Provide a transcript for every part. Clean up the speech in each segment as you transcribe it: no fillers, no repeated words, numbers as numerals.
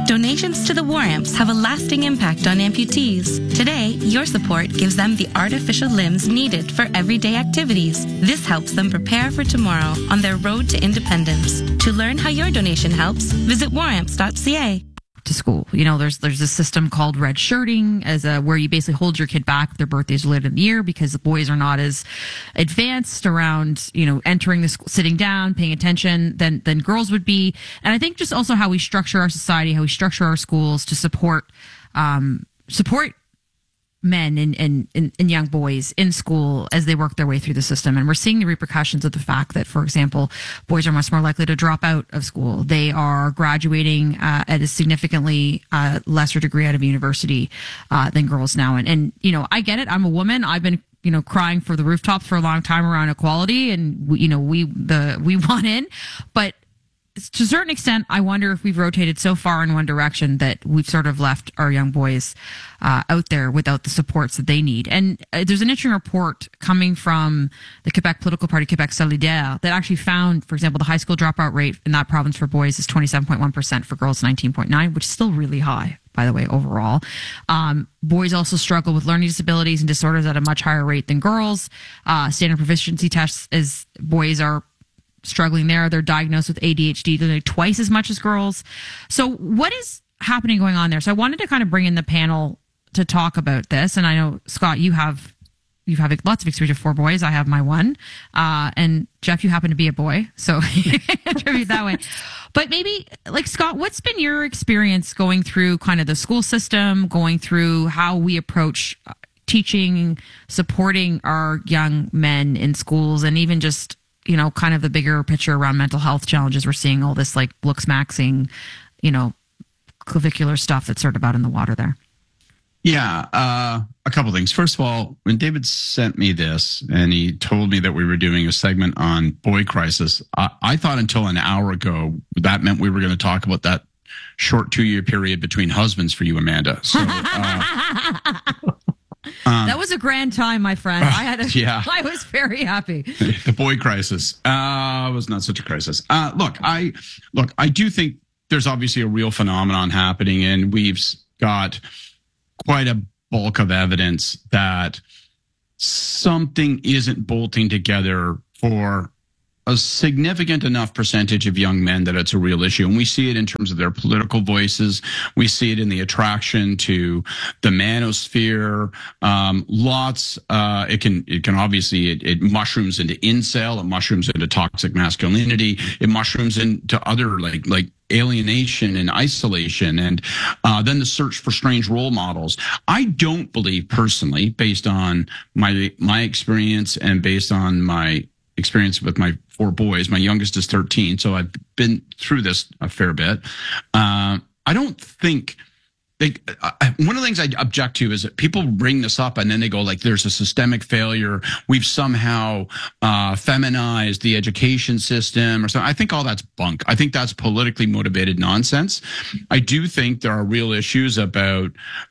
Donations to the War Amps have a lasting impact on amputees. Today, your support gives them the artificial limbs needed for everyday activities. This helps them prepare for tomorrow on their road to independence. To learn how your donation helps, visit waramps.ca. To school, there's a system called red shirting, where you basically hold your kid back if their birthday's later in the year because the boys are not as advanced around entering the school, sitting down, paying attention than girls would be. And I think just also how we structure our society, how we structure our schools to support men and young boys in school as they work their way through the system. And we're seeing the repercussions of the fact that, for example, boys are much more likely to drop out of school. They are graduating at a significantly lesser degree out of university than girls now. And I get it. I'm a woman. I've been crying for the rooftops for a long time around equality, and we want in, but to a certain extent, I wonder if we've rotated so far in one direction that we've sort of left our young boys out there without the supports that they need. And there's an interesting report coming from the Quebec political party, Quebec Solidaire, that actually found, for example, the high school dropout rate in that province for boys is 27.1%, for girls 19.9%, which is still really high, by the way, overall. Boys also struggle with learning disabilities and disorders at a much higher rate than girls. Standard proficiency tests, as boys are struggling there. They're diagnosed with ADHD nearly twice as much as girls. So what is happening going on there? So I wanted to kind of bring in the panel to talk about this. And I know, Scott, you have lots of experience with 4 boys. I have my one. And Jeff, you happen to be a boy. So attribute that way. But maybe, Scott, what's been your experience going through kind of the school system, going through how we approach teaching, supporting our young men in schools, and even just kind of the bigger picture around mental health challenges? We're seeing all this looks maxing, clavicular stuff that's sort of out in the water there. Yeah, a couple things. First of all, when David sent me this and he told me that we were doing a segment on boy crisis, I thought until an hour ago that meant we were going to talk about that short 2-year period between husbands for you, Amanda. So, that was a grand time, my friend. I was very happy. The boy crisis was not such a crisis. Look, I do think there's obviously a real phenomenon happening, and we've got quite a bulk of evidence that something isn't bolting together for a significant enough percentage of young men that it's a real issue. And we see it in terms of their political voices. We see it in the attraction to the manosphere. It can obviously, it mushrooms into incel, it mushrooms into toxic masculinity, it mushrooms into other like alienation and isolation, and then the search for strange role models. I don't believe personally, based on my experience and based on my experience with my 4 boys. My youngest is 13, so I've been through this a fair bit. I don't think one of the things I object to is that people bring this up and then they go there's a systemic failure. We've somehow feminized the education system or something. I think all that's bunk. I think that's politically motivated nonsense. I do think there are real issues about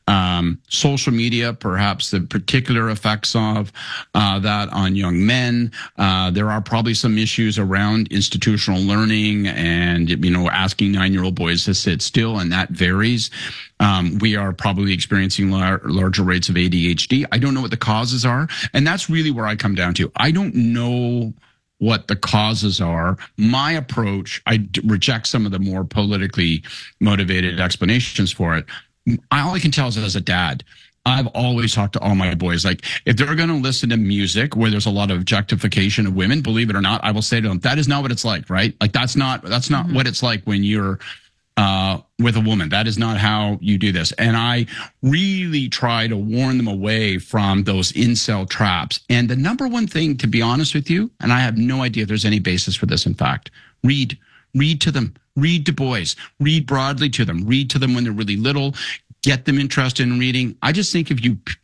social media, perhaps the particular effects of that on young men. There are probably some issues around institutional learning and, asking 9-year-old boys to sit still, and that varies. We are probably experiencing larger rates of ADHD. I don't know what the causes are. And that's really where I come down to. I don't know what the causes are. My approach, I reject some of the more politically motivated explanations for it. All I can tell is as a dad, I've always talked to all my boys, if they're going to listen to music where there's a lot of objectification of women, believe it or not, I will say to them, that is not what it's like, right? That's not what it's like when you're with a woman. That is not how you do this. And I really try to warn them away from those incel traps. And the number one thing, to be honest with you, and I have no idea if there's any basis for this, in fact, read to them, read to boys, read broadly to them, read to them when they're really little, get them interested in reading. I just think if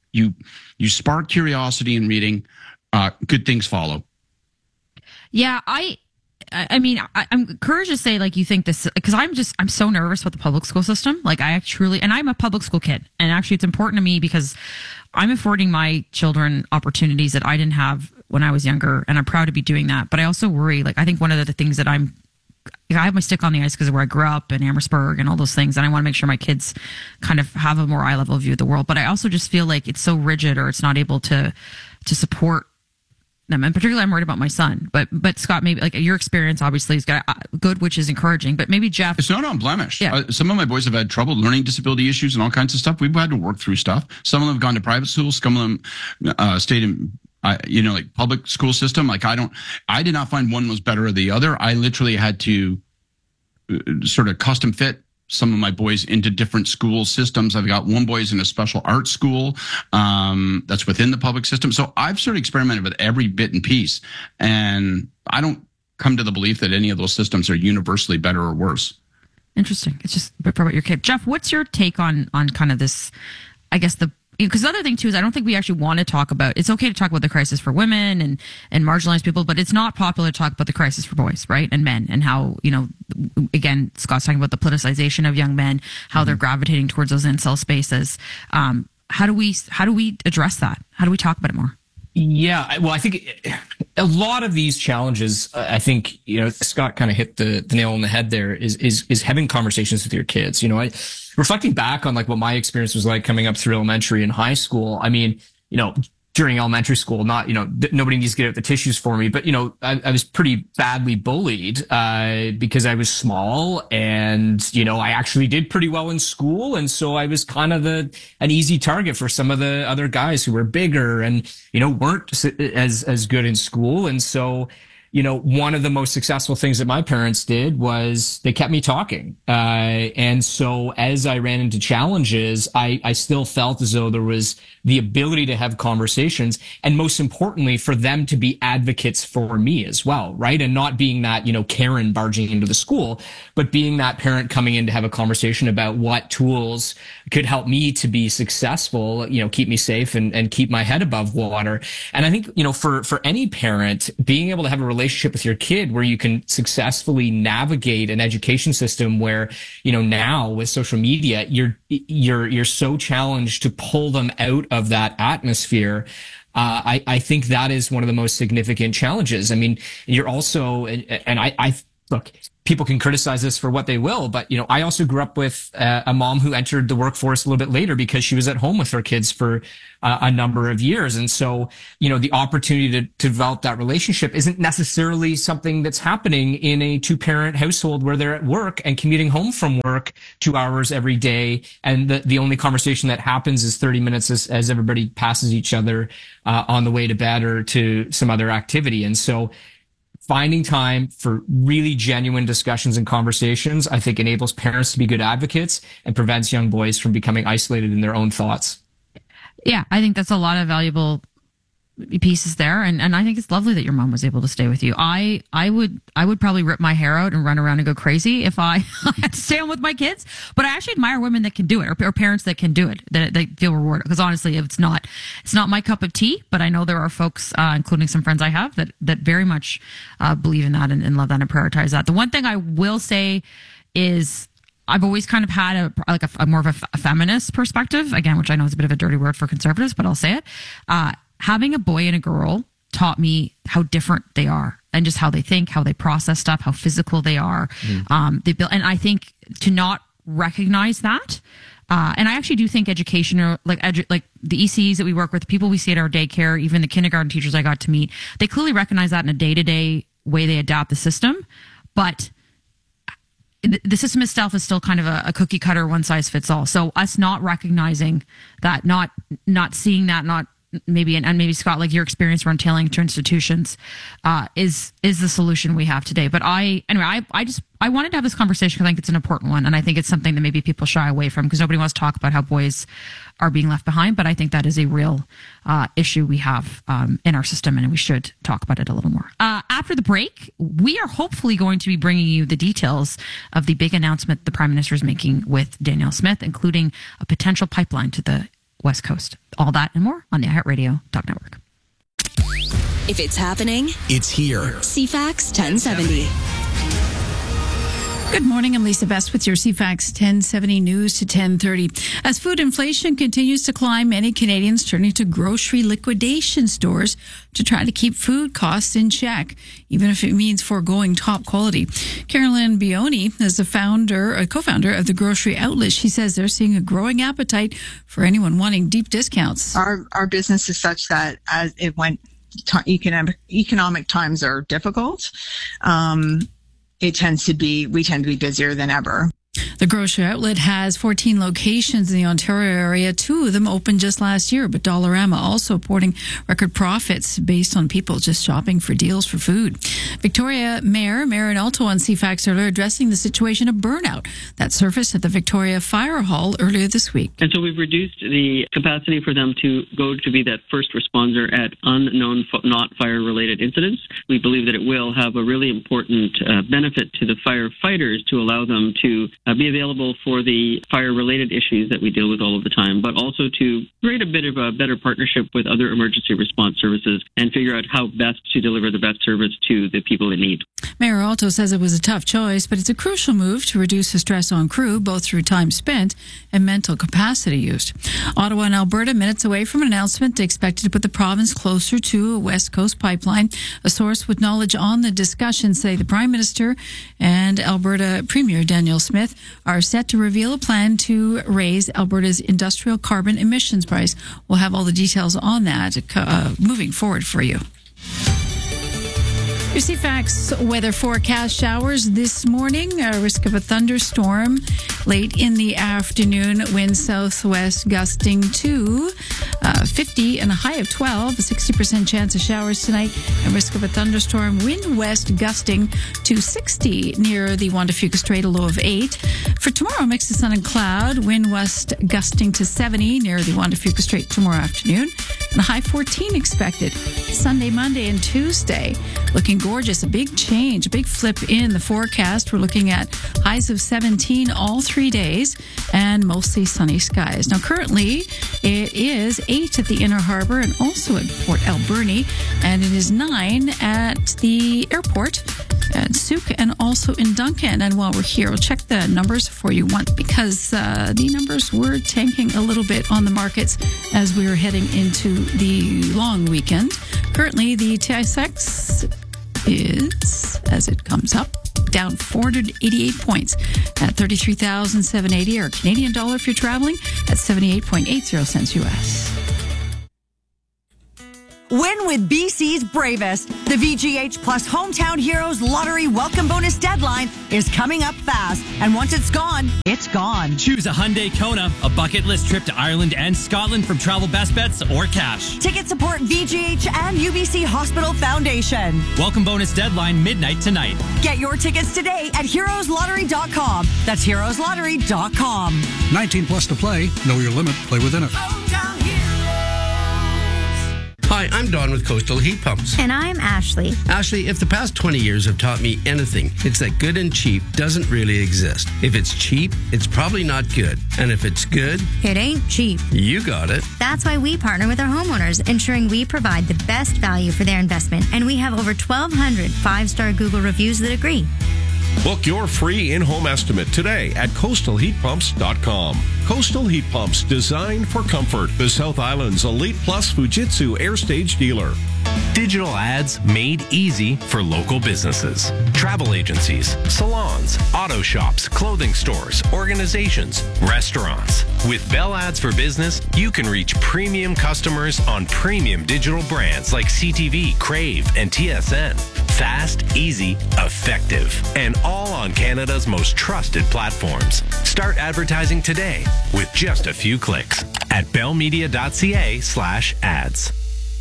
you spark curiosity in reading, good things follow. Yeah, I mean, I'm encouraged to say, you think this, because I'm so nervous about the public school system. And I'm a public school kid. And actually, it's important to me because I'm affording my children opportunities that I didn't have when I was younger. And I'm proud to be doing that. But I also worry, I think one of the things that I'm I have my stick on the ice because of where I grew up in Amherstburg and all those things. And I want to make sure my kids kind of have a more eye level view of the world. But I also just feel like it's so rigid, or it's not able to support them. And particularly I'm worried about my son. But Scott, maybe like your experience obviously is good, which is encouraging. But maybe Jeff. It's not unblemished. Yeah. Some of my boys have had trouble, learning disability issues and all kinds of stuff. We've had to work through stuff. Some of them have gone to private schools. Some of them stayed in like public school system. Like I did not find one was better or the other. I literally had to sort of custom fit some of my boys into different school systems. I've got one boy's in a special arts school that's within the public system. So I've sort of experimented with every bit and piece, and I don't come to the belief that any of those systems are universally better or worse. Interesting. It's just about your kid. Jeff, what's your take on kind of this, I guess because the other thing too is I don't think we actually want to talk about, it's okay to talk about the crisis for women and marginalized people, but it's not popular to talk about the crisis for boys, right? And men, and how, again, Scott's talking about the politicization of young men, how they're gravitating towards those incel spaces. How do we address that? How do we talk about it more? Yeah, well, I think a lot of these challenges, I think, Scott kind of hit the nail on the head there, is having conversations with your kids. Reflecting back on like what my experience was like coming up through elementary and high school. I mean, during elementary school, not, nobody needs to get out the tissues for me, but, I was pretty badly bullied, because I was small and, I actually did pretty well in school. And so I was kind of an easy target for some of the other guys who were bigger and, weren't as good in school. And so, one of the most successful things that my parents did was they kept me talking. And so as I ran into challenges, I still felt as though there was the ability to have conversations, and most importantly, for them to be advocates for me as well, right? And not being that, Karen barging into the school, but being that parent coming in to have a conversation about what tools could help me to be successful, keep me safe and keep my head above water. And I think, for any parent, being able to have a relationship with your kid where you can successfully navigate an education system where, now with social media, you're so challenged to pull them out of that atmosphere. I think that is one of the most significant challenges. I mean, you're also, and I look, people can criticize this for what they will, but, I also grew up with a mom who entered the workforce a little bit later because she was at home with her kids for a number of years. And so, the opportunity to develop that relationship isn't necessarily something that's happening in a two-parent household where they're at work and commuting home from work 2 hours every day. And the only conversation that happens is 30 minutes as everybody passes each other on the way to bed or to some other activity. And so, finding time for really genuine discussions and conversations, I think, enables parents to be good advocates and prevents young boys from becoming isolated in their own thoughts. Yeah, I think that's a lot of valuable pieces there, and I think it's lovely that your mom was able to stay with you. I would probably rip my hair out and run around and go crazy if I had to stay home with my kids. But I actually admire women that can do it, or parents that can do it, that they feel rewarded. Because honestly, it's not my cup of tea. But I know there are folks, including some friends I have, that very much believe in that and love that and prioritize that. The one thing I will say is, I've always kind of had a more of a feminist perspective, again, which I know is a bit of a dirty word for conservatives, but I'll say it. Having a boy and a girl taught me how different they are, and just how they think, how they process stuff, how physical they are. They build, and I think to not recognize that, and I actually do think education, or like the ECs that we work with, the people we see at our daycare, even the kindergarten teachers I got to meet, they clearly recognize that in a day-to-day way they adapt the system, but the system itself is still kind of a cookie cutter, one size fits all. So us not recognizing that, not seeing that, not maybe, and maybe Scott, like your experience around tailing to institutions, is the solution we have today. But I wanted to have this conversation because I think it's an important one, and I think it's something that maybe people shy away from because nobody wants to talk about how boys are being left behind. But I think that is a real issue we have in our system, and we should talk about it a little more. After the break, we are hopefully going to be bringing you the details of the big announcement the Prime Minister is making with Danielle Smith, including a potential pipeline to the West Coast. All that and more on the iHeartRadio Talk Network. If it's happening, it's here. CFAX 1070. Good morning. I'm Lisa Best with your CFAX 1070 news to 1030. As food inflation continues to climb, many Canadians turning to grocery liquidation stores to try to keep food costs in check, even if it means foregoing top quality. Carolyn Bioni is a co-founder of the Grocery Outlet. She says they're seeing a growing appetite for anyone wanting deep discounts. Our business is such that as it went, economic times are difficult. We tend to be busier than ever. The Grocery Outlet has 14 locations in the Ontario area. 2 of them opened just last year, but Dollarama also reporting record profits based on people just shopping for deals for food. Victoria Mayor Marin Alto on CFAX earlier addressing the situation of burnout that surfaced at the Victoria Fire Hall earlier this week. And so we've reduced the capacity for them to go to be that first responder at unknown, not fire-related incidents. We believe that it will have a really important benefit to the firefighters to allow them to be available for the fire-related issues that we deal with all of the time, but also to create a bit of a better partnership with other emergency response services and figure out how best to deliver the best service to the people in need. Mayor Alto says it was a tough choice, but it's a crucial move to reduce the stress on crew, both through time spent and mental capacity used. Ottawa and Alberta, minutes away from an announcement expected to put the province closer to a West Coast pipeline. A source with knowledge on the discussion say the Prime Minister and Alberta Premier Danielle Smith are set to reveal a plan to raise Alberta's industrial carbon emissions price. We'll have all the details on that moving forward for you. Your CFAX weather forecast: showers this morning, a risk of a thunderstorm late in the afternoon, wind southwest gusting to 50 and a high of 12, a 60% chance of showers tonight, and risk of a thunderstorm, wind west gusting to 60 near the Juan de Fuca Strait, a low of 8. For tomorrow, mix of sun and cloud, wind west gusting to 70 near the Juan de Fuca Strait tomorrow afternoon, and a high 14 expected. Sunday, Monday, and Tuesday looking gorgeous. A big change, a big flip in the forecast. We're looking at highs of 17 all 3 days and mostly sunny skies. Now, currently, it is 8 at the Inner Harbor and also at Port Alberni, and it is 9 at the airport at Souk and also in Duncan. And while we're here, we'll check the numbers for you once, because the numbers were tanking a little bit on the markets as we were heading into the long weekend. Currently, the TSX is, as it comes up, down 488 points at 33,780, or Canadian dollar if you're traveling at 78.80 cents US. Win with BC's bravest. The VGH Plus Hometown Heroes Lottery Welcome Bonus deadline is coming up fast. And once it's gone, it's gone. Choose a Hyundai Kona, a bucket list trip to Ireland and Scotland from Travel Best Bets, or cash. Tickets support VGH and UBC Hospital Foundation. Welcome bonus deadline midnight tonight. Get your tickets today at heroeslottery.com. That's heroeslottery.com. 19 plus to play. Know your limit. Play within it. Hi, I'm Don with Coastal Heat Pumps. And I'm Ashley. Ashley, if the past 20 years have taught me anything, it's that good and cheap doesn't really exist. If it's cheap, it's probably not good. And if it's good, it ain't cheap. You got it. That's why we partner with our homeowners, ensuring we provide the best value for their investment. And we have over 1,200 5-star Google reviews that agree. Book your free in-home estimate today at coastalheatpumps.com. Coastal Heat Pumps, designed for comfort. The South Island's Elite Plus Fujitsu Airstage dealer. Digital ads made easy for local businesses. Travel agencies, salons, auto shops, clothing stores, organizations, restaurants. With Bell Ads for Business, you can reach premium customers on premium digital brands like CTV, Crave, and TSN. Fast, easy, effective, and all on Canada's most trusted platforms. Start advertising today with just a few clicks at bellmedia.ca/ads.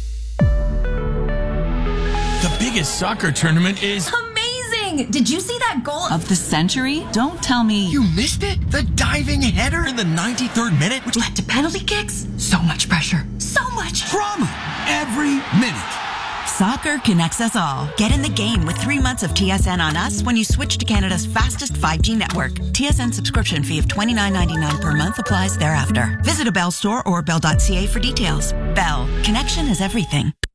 The biggest soccer tournament is amazing! Did you see that goal of the century? Don't tell me you missed it? The diving header in the 93rd minute, which led to penalty kicks? So much pressure. So much drama every minute. Soccer connects us all. Get in the game with 3 months of TSN on us when you switch to Canada's fastest 5G network. TSN subscription fee of $29.99 per month applies thereafter. Visit a Bell store or bell.ca for details. Bell. Connection is everything.